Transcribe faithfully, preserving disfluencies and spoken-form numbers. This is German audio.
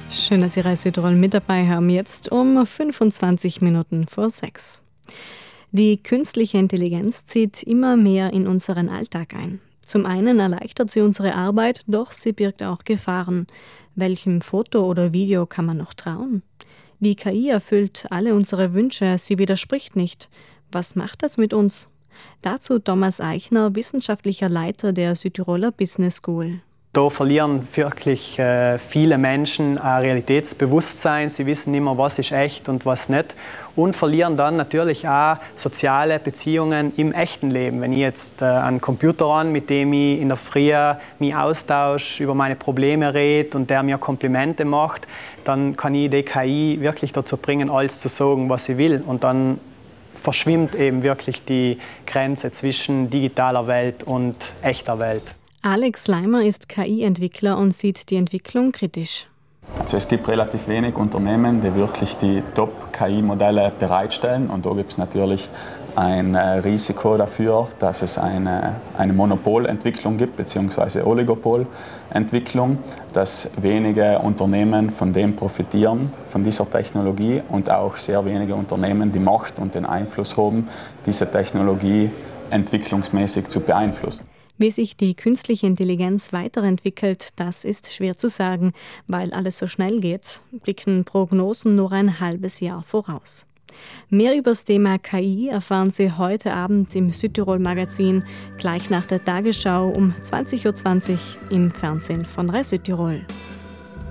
Schön, dass Sie Reis Südtirol mit dabei haben. Jetzt um fünfundzwanzig Minuten vor sechs. Die künstliche Intelligenz zieht immer mehr in unseren Alltag ein. Zum einen erleichtert sie unsere Arbeit, doch sie birgt auch Gefahren. Welchem Foto oder Video kann man noch trauen? Die K I erfüllt alle unsere Wünsche, sie widerspricht nicht. Was macht das mit uns? Dazu Thomas Eichner, wissenschaftlicher Leiter der Südtiroler Business School. Da verlieren wirklich äh, viele Menschen ein Realitätsbewusstsein. Sie wissen nicht mehr, was ist echt und was nicht. Und verlieren dann natürlich auch soziale Beziehungen im echten Leben. Wenn ich jetzt äh, einen Computer an, mit dem ich in der Früh mich austausche, über meine Probleme rede und der mir Komplimente macht, dann kann ich die K I wirklich dazu bringen, alles zu sagen, was sie will. Und dann verschwimmt eben wirklich die Grenze zwischen digitaler Welt und echter Welt. Alex Leimer ist K I-Entwickler und sieht die Entwicklung kritisch. Also es gibt relativ wenig Unternehmen, die wirklich die Top-K I-Modelle bereitstellen. Und da gibt es natürlich ein Risiko dafür, dass es eine, eine Monopolentwicklung gibt, beziehungsweise Oligopolentwicklung, dass wenige Unternehmen von dem profitieren, von dieser Technologie, und auch sehr wenige Unternehmen die Macht und den Einfluss haben, diese Technologie entwicklungsmäßig zu beeinflussen. Wie sich die künstliche Intelligenz weiterentwickelt, das ist schwer zu sagen, weil alles so schnell geht, blicken Prognosen nur ein halbes Jahr voraus. Mehr über das Thema K I erfahren Sie heute Abend im Südtirol-Magazin, gleich nach der Tagesschau um zwanzig Uhr zwanzig im Fernsehen von Reis Südtirol.